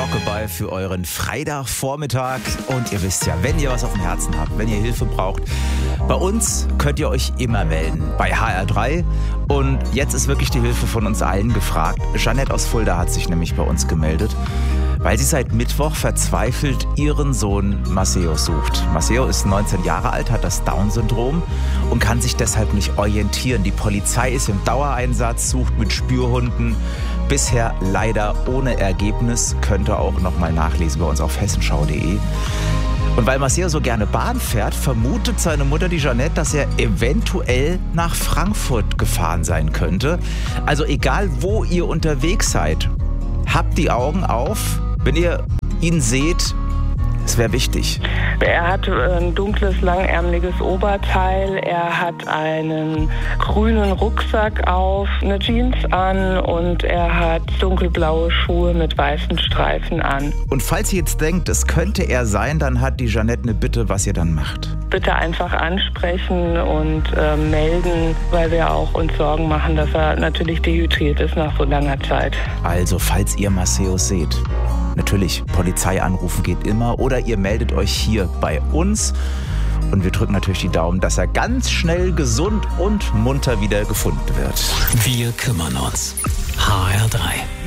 Rockabye für euren Freitagvormittag. Und ihr wisst ja, wenn ihr was auf dem Herzen habt, wenn ihr Hilfe braucht, bei uns könnt ihr euch immer melden, bei HR3. Und jetzt ist wirklich die Hilfe von uns allen gefragt. Jeanette aus Fulda hat sich nämlich bei uns gemeldet, weil sie seit Mittwoch verzweifelt ihren Sohn Maceo sucht. Maceo ist 19 Jahre alt, hat das Down-Syndrom und kann sich deshalb nicht orientieren. Die Polizei ist im Dauereinsatz, sucht mit Spürhunden. Bisher leider ohne Ergebnis. Könnt ihr auch nochmal nachlesen bei uns auf hessenschau.de. Und weil Maceo so gerne Bahn fährt, vermutet seine Mutter, die Jeanette, dass er eventuell nach Frankfurt gefahren sein könnte. Also egal, wo ihr unterwegs seid, habt die Augen auf. Wenn ihr ihn seht, es wäre wichtig. Er hat ein dunkles, langärmeliges Oberteil, er hat einen grünen Rucksack auf, eine Jeans an und er hat dunkelblaue Schuhe mit weißen Streifen an. Und falls ihr jetzt denkt, es könnte er sein, dann hat die Jeanette eine Bitte, was ihr dann macht. Bitte einfach ansprechen und melden, weil wir auch uns Sorgen machen, dass er natürlich dehydriert ist nach so langer Zeit. Also, falls ihr Maceo seht, natürlich, Polizei anrufen geht immer oder ihr meldet euch hier bei uns und wir drücken natürlich die Daumen, dass er ganz schnell gesund und munter wieder gefunden wird. Wir kümmern uns. HR3.